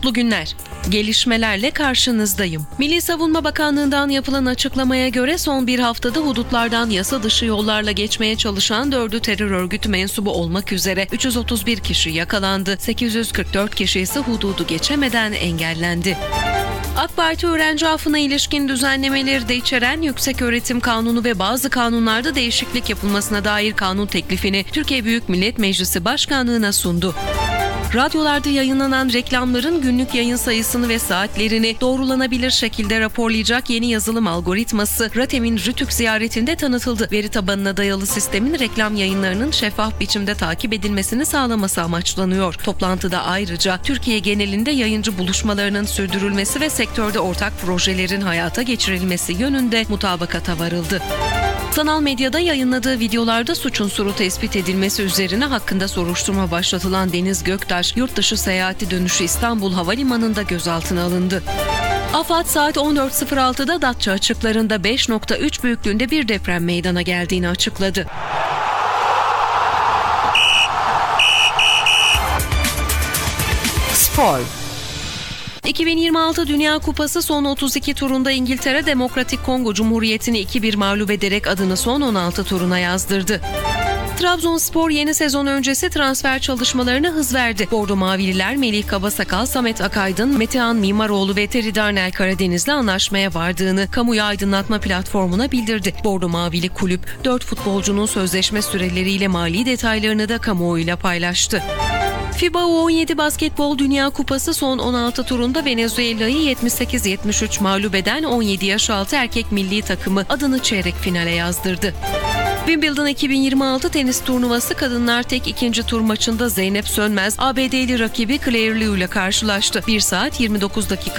Mutlu günler. Gelişmelerle karşınızdayım. Milli Savunma Bakanlığı'ndan yapılan açıklamaya göre son bir haftada hudutlardan yasa dışı yollarla geçmeye çalışan 4'ü terör örgütü mensubu olmak üzere 331 kişi yakalandı. 844 kişi ise hududu geçemeden engellendi. AK Parti öğrenci affına ilişkin düzenlemeleri de içeren Yükseköğretim Kanunu ve bazı kanunlarda değişiklik yapılmasına dair kanun teklifini Türkiye Büyük Millet Meclisi Başkanlığı'na sundu. Radyolarda yayınlanan reklamların günlük yayın sayısını ve saatlerini doğrulanabilir şekilde raporlayacak yeni yazılım algoritması RATEM'in Rütük ziyaretinde tanıtıldı. Veri tabanına dayalı sistemin reklam yayınlarının şeffaf biçimde takip edilmesini sağlaması amaçlanıyor. Toplantıda ayrıca Türkiye genelinde yayıncı buluşmalarının sürdürülmesi ve sektörde ortak projelerin hayata geçirilmesi yönünde mutabakata varıldı. Sanal medyada yayınladığı videolarda suç unsuru tespit edilmesi üzerine hakkında soruşturma başlatılan Deniz Göktaş, yurt dışı seyahati dönüşü İstanbul Havalimanı'nda gözaltına alındı. AFAD saat 14.06'da Datça açıklarında 5.3 büyüklüğünde bir deprem meydana geldiğini açıkladı. Spor. 2026 Dünya Kupası son 32 turunda İngiltere Demokratik Kongo Cumhuriyeti'ni 2-1 mağlup ederek adını son 16 turuna yazdırdı. Trabzonspor yeni sezon öncesi transfer çalışmalarına hız verdi. Bordo Mavililer Melih Kabasakal, Samet Akaydın, Metehan Mimaroğlu ve Teri Darnel Karadeniz'le anlaşmaya vardığını kamuya aydınlatma platformuna bildirdi. Bordo Mavili kulüp 4 futbolcunun sözleşme süreleriyle mali detaylarını da kamuoyuyla paylaştı. FIBA U17 Basketbol Dünya Kupası son 16 turunda Venezuela'yı 78-73 mağlup eden 17 yaş altı erkek milli takımı adını çeyrek finale yazdırdı. Wimbledon 2026 tenis turnuvası kadınlar tek ikinci tur maçında Zeynep Sönmez, ABD'li rakibi Claire Liu ile karşılaştı. 1 saat 29 dakika